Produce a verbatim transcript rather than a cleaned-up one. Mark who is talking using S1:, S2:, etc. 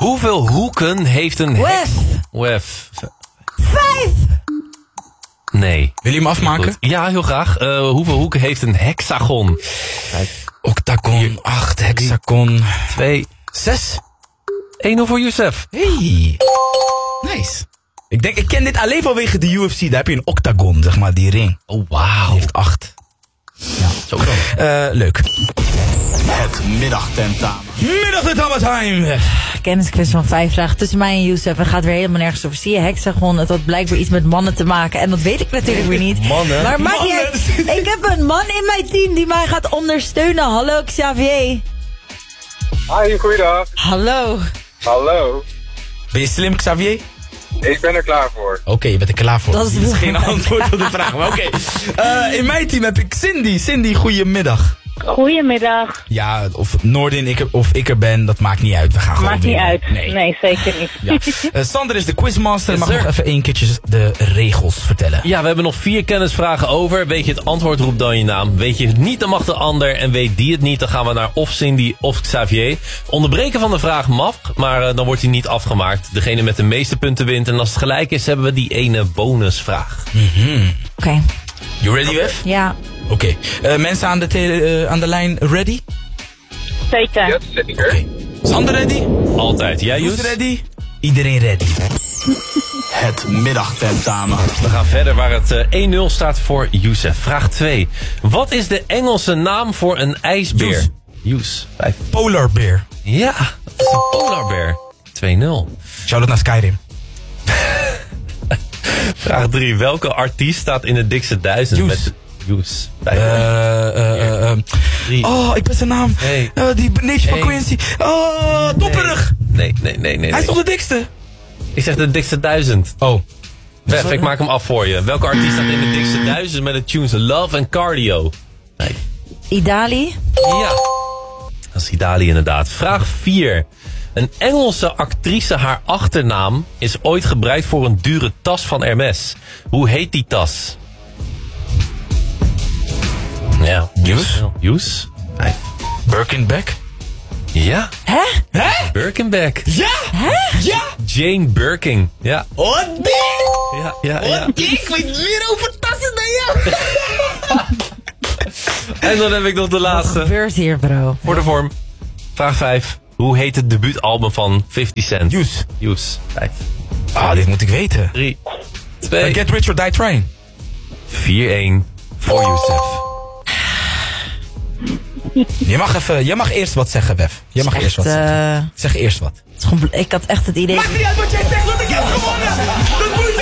S1: Hoeveel hoeken heeft een heks...
S2: Wef.
S1: Wef.
S2: Vijf!
S1: Nee.
S3: Wil je hem afmaken?
S1: Goed. Ja, heel graag. Uh, hoeveel hoeken heeft een hexagon? Vijf.
S3: Octagon, acht, hexagon.
S1: Twee.
S3: Zes.
S1: één voor Youssef.
S3: Hey. Nice. Ik denk, ik ken dit alleen vanwege de U F C. Daar heb je een octagon, zeg maar, die ring.
S1: Oh, wauw.
S3: Die heeft acht. Ja.
S1: Zo dan.
S3: Uh, leuk.
S4: Het middagtentamen.
S3: Middagtentamen time.
S2: Kennisquiz van vijf vragen tussen mij en Youssef. En gaat weer helemaal nergens over. Zie je, hexagon, het had blijkbaar iets met mannen te maken. En dat weet ik natuurlijk weer niet.
S1: Mannen?
S2: Maar maakt niet uit. Ik heb een man in mijn team die mij gaat ondersteunen. Hallo Xavier.
S5: Hi, goeiedag.
S2: Hallo.
S5: Hallo.
S3: Ben je slim, Xavier?
S5: Ik ben er klaar voor.
S3: Oké, okay, je bent er klaar voor.
S2: Dat is,
S3: dat is geen antwoord op de vraag. Maar oké. Okay. Uh, in mijn team heb ik Cindy. Cindy, goedemiddag.
S6: Goedemiddag.
S3: Ja, of Noordin ik er, of ik er ben, dat maakt niet uit. We gaan gewoon
S6: Maakt niet
S3: winnen.
S6: uit.
S3: Nee,
S6: nee zeker niet.
S3: Ja. Uh, Sander is de quizmaster.
S1: Yes,
S3: mag
S1: sir.
S3: nog even één keertje de regels vertellen.
S1: Ja, we hebben nog vier kennisvragen over. Weet je het antwoord, roep dan je naam. Weet je het niet, dan mag de ander. En weet die het niet, dan gaan we naar of Cindy of Xavier. Onderbreken van de vraag mag, maar uh, dan wordt hij niet afgemaakt. Degene met de meeste punten wint. En als het gelijk is, hebben we die ene bonusvraag.
S3: Mm-hmm.
S2: Oké. Okay.
S3: You ready, Wef?
S2: Ja.
S3: Oké. Okay. Uh, mensen aan de, tele, uh, aan de lijn ready?
S6: Zeker.
S5: Ja, zeker.
S3: Oké. Okay. Sander ready?
S1: Altijd. Jij,
S3: Joes
S1: Joes?
S3: ready? Iedereen ready.
S4: Het middagtentamen.
S1: We gaan verder waar het uh, één nul staat voor Youssef. Vraag twee. Wat is de Engelse naam voor een ijsbeer?
S3: Joes.
S1: Joes. Vijf.
S3: Polar bear.
S1: Ja, dat is een polar bear. twee nul.
S3: Shout-out naar Skyrim.
S1: Vraag drie. Welke artiest staat in de dikste duizend?
S3: Joes.
S1: Met de... Joes. Vijf.
S3: Uh, uh, uh, uh.
S1: Drie.
S3: Oh, ik ben zijn naam.
S1: Nee.
S3: Uh, die Nation van
S1: Eén.
S3: Quincy. Oh, dopperig.
S1: Nee, nee, nee, nee.
S3: Hij is
S1: nee.
S3: toch de dikste?
S1: Ik zeg de dikste duizend.
S3: Oh.
S1: Wef, ik maak hem af voor je. Welke artiest staat in de dikste duizend met de tunes Love and Cardio? Nee.
S2: Idali.
S1: Ja. Dat is Idali inderdaad. Vraag vier. Een Engelse actrice, haar achternaam is ooit gebruikt voor een dure tas van Hermes. Hoe heet die tas? Ja.
S3: Joes?
S1: Joes? Vijf.
S3: Birkenbeck?
S1: Ja.
S2: Hè?
S3: Hè?
S1: Birkenbeck.
S3: Ja? Hè? Ja?
S1: Jane Birkin. Ja.
S3: Oh, dik!
S1: Ja, ja, ja.
S3: Oh, dik! Ik weet meer over tassen dan jou!
S1: En dan heb ik nog de
S2: Wat
S1: laatste.
S2: gebeurt hier, bro?
S1: Voor de vorm. Vraag vijf. Hoe heet het debuutalbum van fifty Cent?
S3: Joes.
S1: Joes. vijf.
S3: Ah, dit moet ik weten.
S1: drie. twee.
S3: Uh, Get Rich or Die Trying.
S1: vier één voor Youssef.
S3: Je mag, even, je mag eerst wat zeggen, Wef. Je mag
S2: Echt,
S3: eerst wat zeggen.
S2: uh,
S3: Zeg eerst wat.
S2: het is gewoon, ik had echt het idee...
S3: Maakt niet uit wat jij zegt, want ik heb gewonnen!